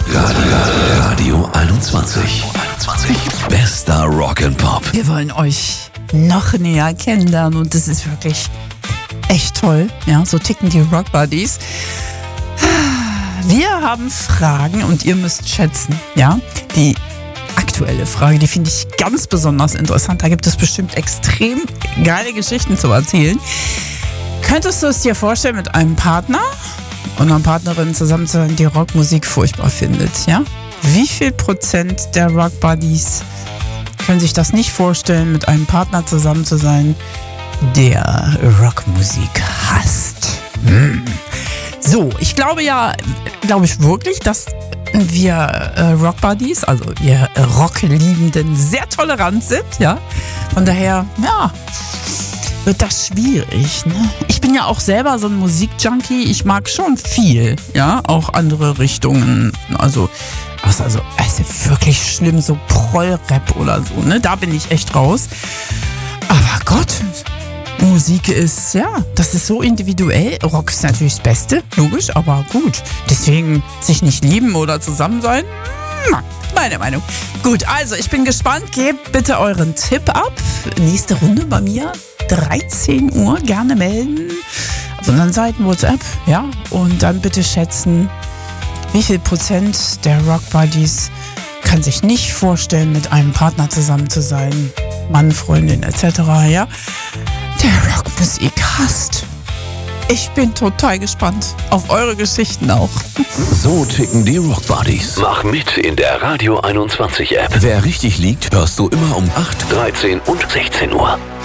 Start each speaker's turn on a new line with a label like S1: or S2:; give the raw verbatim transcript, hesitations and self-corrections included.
S1: Radio, Radio einundzwanzig. Bester Rock and Pop.
S2: Wir wollen euch noch näher kennenlernen und das ist wirklich echt toll. Ja, so ticken die Rock Buddies. Wir haben Fragen und ihr müsst schätzen. Ja, die aktuelle Frage, die finde ich ganz besonders interessant. Da gibt es bestimmt extrem geile Geschichten zu erzählen. Könntest du es dir vorstellen, mit einem Partner und einer Partnerin zusammen zu sein, die Rockmusik furchtbar findet? Ja? Wie viel Prozent der Rock Buddies können sich das nicht vorstellen, mit einem Partner zusammen zu sein, der Rockmusik hasst? Hm. So, ich glaube ja, glaube ich wirklich, dass wir äh, Rock Buddies, also wir Rockliebenden, sehr tolerant sind, ja. Von daher, ja, wird das schwierig, ne? Ich bin ja auch selber so ein Musikjunkie, ich mag schon viel, ja, auch andere Richtungen, also, also, also es ist wirklich schlimm, so Proll-Rap oder so, ne, da bin ich echt raus. Aber Gott, Musik ist, ja, das ist so individuell. Rock ist natürlich das Beste, logisch, aber gut. Deswegen sich nicht lieben oder zusammen sein, meine Meinung. Gut, also ich bin gespannt. Gebt bitte euren Tipp ab. Nächste Runde bei mir, dreizehn Uhr, gerne melden. Auf unseren Seiten WhatsApp, ja. Und dann bitte schätzen, wie viel Prozent der Rock Buddies kann sich nicht vorstellen, mit einem Partner zusammen zu sein. Mann, Freundin et cetera, ja. Der Rockmusik hasst. Ich bin total gespannt auf eure Geschichten auch.
S1: So ticken die Rock Buddies.
S3: Mach mit in der Radio einundzwanzig App.
S1: Wer richtig liegt, hörst du immer um acht,
S3: dreizehn und sechzehn Uhr.